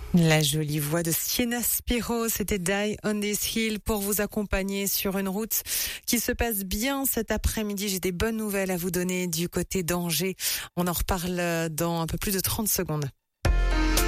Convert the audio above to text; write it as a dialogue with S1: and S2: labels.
S1: La jolie voix de Sienna Spiro, c'était Die on this Hill pour vous accompagner sur une route qui se passe bien cet après-midi. J'ai des bonnes nouvelles à vous donner du côté d'Angers. On en reparle dans un peu plus de 30 secondes.